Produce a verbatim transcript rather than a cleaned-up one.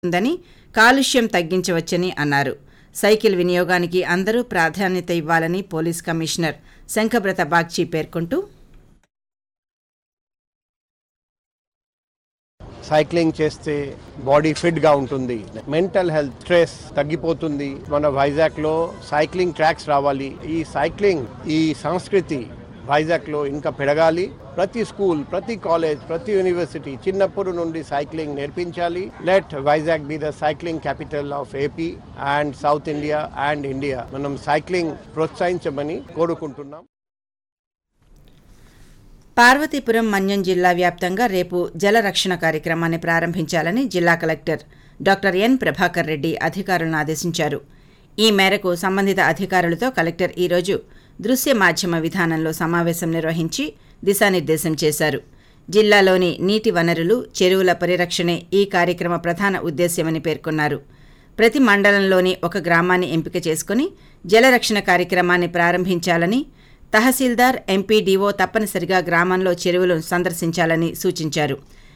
ఉందని కాలుష్యం తగ్గించవచ్చని అన్నారు. సైకిల్ వినియోగానికి అందరూ ప్రాధాన్యత ఇవ్వాలని పోలీస్ కమిషనర్ శంఖబ్రత బాగ్చి పేర్కొంటూ, సైక్లింగ్ చేస్తే బాడీ ఫిట్ గా ఉంటుంది, మెంటల్ హెల్త్ స్ట్రెస్ తగ్గిపోతుంది. మన వైజాగ్ లో సైక్లింగ్ ట్రాక్స్ రావాలి. ఈ సైక్లింగ్ ఈ సంస్కృతి వైజాగ్ లో ఇంకా పెరగాలి. ప్రతి స్కూల్, ప్రతి కాలేజ్, ప్రతి యూనివర్సిటీ చిన్నప్పటి నుండి సైక్లింగ్ నేర్పించాలి. Let Vizag be the cycling capital of AP and south India and India. మనం సైక్లింగ్ ప్రోత్సహించమని కోరుకుంటున్నాం. పార్వతీపురం మన్యం జిల్లా వ్యాప్తంగా రేపు జలరక్షణ కార్యక్రమాన్ని ప్రారంభించాలని జిల్లా collector doctor N Prabhakar Reddy అధికారులను ఆదేశించారు. ఈ మేరకు సంబంధిత అధికారులతో కలెక్టర్ ఈరోజు దృశ్య మాధ్యమ విధానంలో సమావేశం నిర్వహించి దిశానిర్దేశం చేశారు. జిల్లాలోని నీటి వనరులు, చెరువుల పరిరక్షణే ఈ కార్యక్రమ ప్రధాన ఉద్దేశ్యమని పేర్కొన్నారు. ప్రతి మండలంలోని ఒక గ్రామాన్ని ఎంపిక చేసుకుని జలరక్షణ కార్యక్రమాన్ని ప్రారంభించాలని, తహసీల్దార్, ఎంపీడీఓ తప్పనిసరిగా గ్రామంలో చెరువులను సందర్శించాలని సూచించారు.